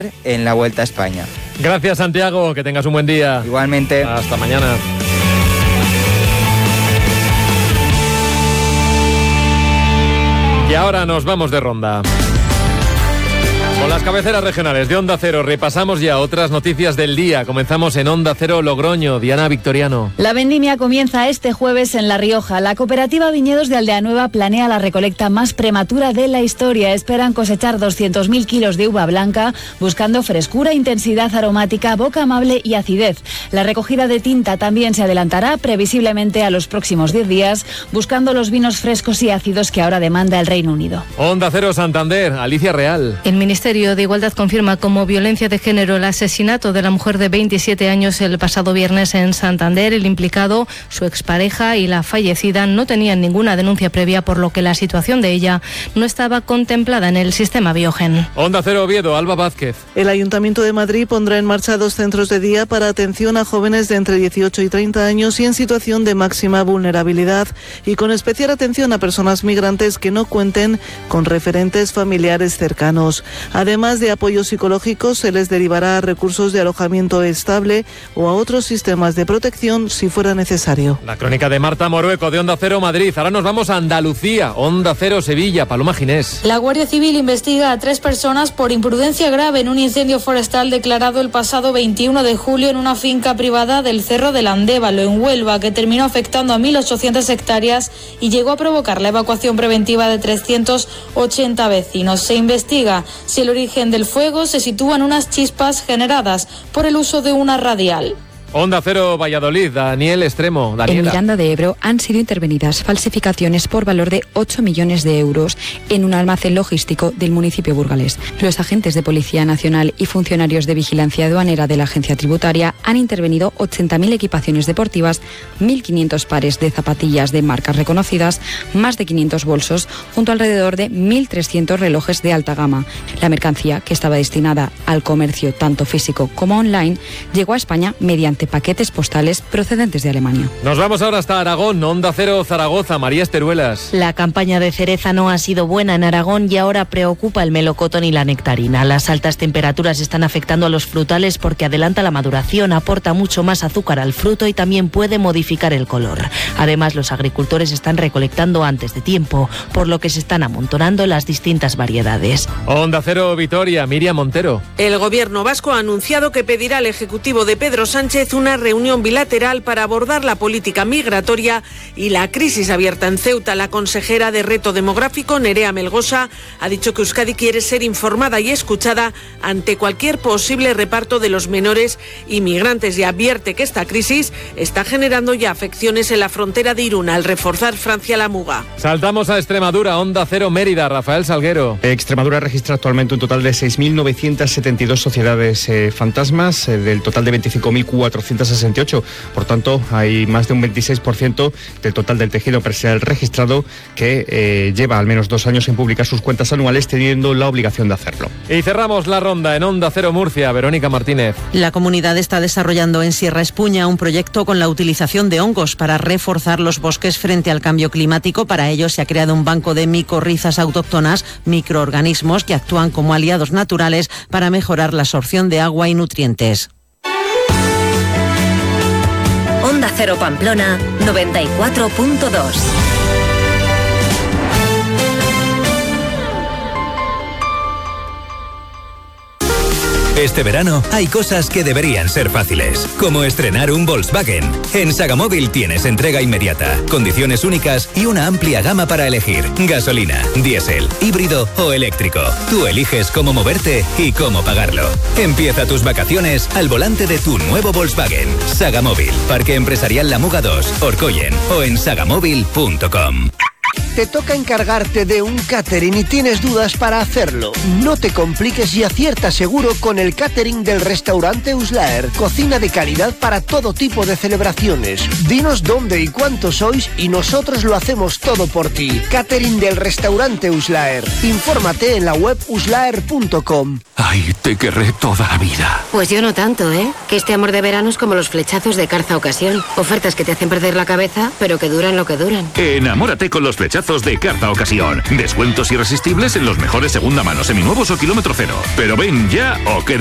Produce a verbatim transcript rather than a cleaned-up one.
en la Vuelta a España. Gracias, Santiago, que tengas un buen día. Igualmente. Hasta mañana. Y ahora nos vamos de ronda. Con las cabeceras regionales de Onda Cero repasamos ya otras noticias del día. Comenzamos en Onda Cero Logroño. Diana Victoriano. La vendimia comienza este jueves en La Rioja. La cooperativa Viñedos de Aldea Nueva planea la recolecta más prematura de la historia. Esperan cosechar doscientos mil kilos de uva blanca, buscando frescura, intensidad aromática, boca amable y acidez. La recogida de tinta también se adelantará previsiblemente a los próximos diez días, buscando los vinos frescos y ácidos que ahora demanda el Reino Unido. Onda Cero Santander. Alicia Real. El Ministerio de Igualdad confirma como violencia de género el asesinato de la mujer de veintisiete años el pasado viernes en Santander. El implicado, su expareja y la fallecida no tenían ninguna denuncia previa, por lo que la situación de ella no estaba contemplada en el sistema Biogen. Onda Cero Oviedo, Alba Vázquez. El Ayuntamiento de Madrid pondrá en marcha dos centros de día para atención a jóvenes de entre dieciocho y treinta años y en situación de máxima vulnerabilidad, y con especial atención a personas migrantes que no cuenten con referentes familiares cercanos. Además de apoyo psicológico, se les derivará a recursos de alojamiento estable o a otros sistemas de protección si fuera necesario. La crónica de Marta Morueco de Onda Cero Madrid. Ahora nos vamos a Andalucía. Onda Cero Sevilla. Paloma Ginés. La Guardia Civil investiga a tres personas por imprudencia grave en un incendio forestal declarado el pasado veintiuno de julio en una finca privada del Cerro del Andévalo, en Huelva, que terminó afectando a mil ochocientas hectáreas y llegó a provocar la evacuación preventiva de trescientos ochenta vecinos. Se investiga si el origen del fuego se sitúa en unas chispas generadas por el uso de una radial. Onda Cero Valladolid, Daniel Extremo. Daniela. En Miranda de Ebro han sido intervenidas falsificaciones por valor de ocho millones de euros en un almacén logístico del municipio burgalés. Los agentes de Policía Nacional y funcionarios de vigilancia aduanera de la agencia tributaria han intervenido ochenta mil equipaciones deportivas, mil quinientos pares de zapatillas de marcas reconocidas, más de quinientos bolsos, junto a alrededor de mil trescientos relojes de alta gama. La mercancía, que estaba destinada al comercio tanto físico como online, llegó a España mediante paquetes postales procedentes de Alemania. Nos vamos ahora hasta Aragón. Onda Cero Zaragoza. María Esteruelas. La campaña de cereza no ha sido buena en Aragón y ahora preocupa el melocotón y la nectarina. Las altas temperaturas están afectando a los frutales porque adelanta la maduración, aporta mucho más azúcar al fruto y también puede modificar el color. Además, los agricultores están recolectando antes de tiempo, por lo que se están amontonando las distintas variedades. Onda Cero Vitoria. Miriam Montero. El gobierno vasco ha anunciado que pedirá al ejecutivo de Pedro Sánchez una reunión bilateral para abordar la política migratoria y la crisis abierta en Ceuta. La consejera de Reto Demográfico, Nerea Melgosa, ha dicho que Euskadi quiere ser informada y escuchada ante cualquier posible reparto de los menores inmigrantes y advierte que esta crisis está generando ya afecciones en la frontera de Irún al reforzar Francia la Muga. Saltamos a Extremadura. Onda Cero Mérida. Rafael Salguero. Extremadura registra actualmente un total de seis mil novecientas setenta y dos sociedades eh, fantasmas, eh, del total de veinticinco mil cuatrocientos sesenta y ocho. Por tanto, hay más de un veintiséis por ciento del total del tejido empresarial registrado que eh, lleva al menos dos años en publicar sus cuentas anuales, teniendo la obligación de hacerlo. Y cerramos la ronda en Onda Cero Murcia. Verónica Martínez. La comunidad está desarrollando en Sierra Espuña un proyecto con la utilización de hongos para reforzar los bosques frente al cambio climático. Para ello se ha creado un banco de micorrizas autóctonas, microorganismos que actúan como aliados naturales para mejorar la absorción de agua y nutrientes. Onda Cero Pamplona noventa y cuatro punto dos. Este verano hay cosas que deberían ser fáciles, como estrenar un Volkswagen. En Sagamóvil tienes entrega inmediata, condiciones únicas y una amplia gama para elegir. Gasolina, diésel, híbrido o eléctrico. Tú eliges cómo moverte y cómo pagarlo. Empieza tus vacaciones al volante de tu nuevo Volkswagen. Sagamóvil, Parque Empresarial La Muga dos, Orcoyen o en sagamóvil punto com. Te toca encargarte de un catering y tienes dudas para hacerlo. No te compliques y acierta seguro con el catering del restaurante Uslaer. Cocina de calidad para todo tipo de celebraciones. Dinos dónde y cuántos sois y nosotros lo hacemos todo por ti. Catering del restaurante Uslaer. Infórmate en la web uslaer punto com. Ay, te querré toda la vida. Pues yo no tanto, ¿eh? Que este amor de verano es como los flechazos de Carza Ocasión. Ofertas que te hacen perder la cabeza, pero que duran lo que duran. Enamórate con los flechazos preciazos de Carta Ocasión. Descuentos irresistibles en los mejores segunda mano, seminuevos o kilómetro cero. Pero ven ya o queda